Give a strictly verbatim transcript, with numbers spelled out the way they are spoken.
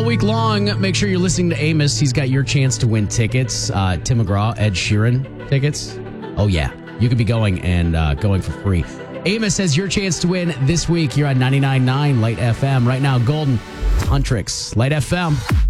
week long, make sure you're listening to Amos. He's got your chance to win tickets. Uh, Tim McGraw, Ed Sheeran tickets. Oh, yeah. You could be going and uh, going for free. Amos has your chance to win this week. You're on ninety-nine point nine Light F M. Right now, Golden Huntrix, Light F M.